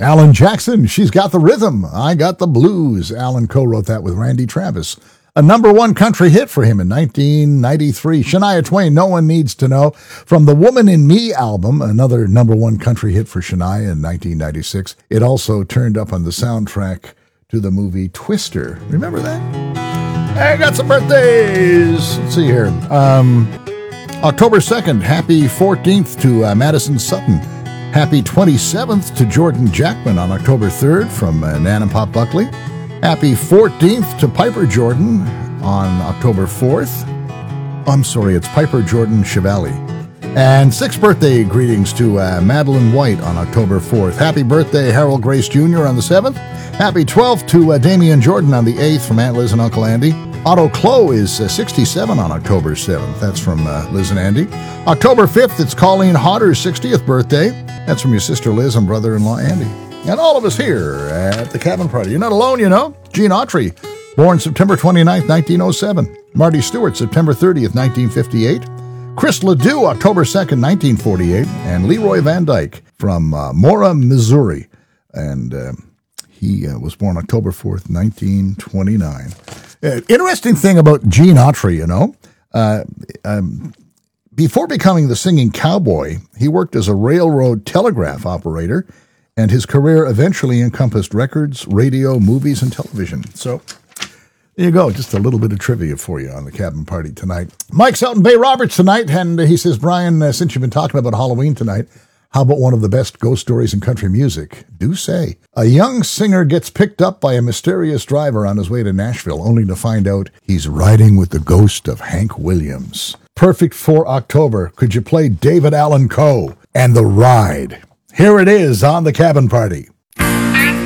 Alan Jackson, She's Got the Rhythm, I Got the Blues. Alan co-wrote that with Randy Travis. A number one country hit for him in 1993. Shania Twain, No One Needs to Know. From the Woman in Me album, another number one country hit for Shania in 1996. It also turned up on the soundtrack to the movie Twister. Remember that? I got some birthdays. Let's see here. October 2nd, happy 14th to Madison Sutton. Happy 27th to Jordan Jackman on October 3rd from Nan and Pop Buckley. Happy 14th to Piper Jordan on October 4th. I'm sorry, it's Piper Jordan Chevalley. And 6th birthday greetings to Madeline White on October 4th. Happy birthday, Harold Grace Jr. on the 7th. Happy 12th to Damian Jordan on the 8th from Aunt Liz and Uncle Andy. Otto Klo is 67 on October 7th. That's from Liz and Andy. October 5th, it's Colleen Hodder's 60th birthday. That's from your sister Liz and brother-in-law Andy. And all of us here at the Cabin Party. You're not alone, you know. Gene Autry, born September 29th, 1907. Marty Stewart, September 30th, 1958. Chris Ledoux, October 2nd, 1948. And Leroy Van Dyke from Mora, Missouri. And he was born October 4th, 1929. Interesting thing about Gene Autry, you know. Before becoming the singing cowboy, he worked as a railroad telegraph operator, and his career eventually encompassed records, radio, movies, and television. So there you go, just a little bit of trivia for you on the Cabin Party tonight. Mike's out in Bay Roberts tonight, and he says, Brian, since you've been talking about Halloween tonight, how about one of the best ghost stories in country music? Do say. A young singer gets picked up by a mysterious driver on his way to Nashville, only to find out he's riding with the ghost of Hank Williams. Perfect for October. Could you play David Allan Coe and The Ride? Here it is on the Cabin Party.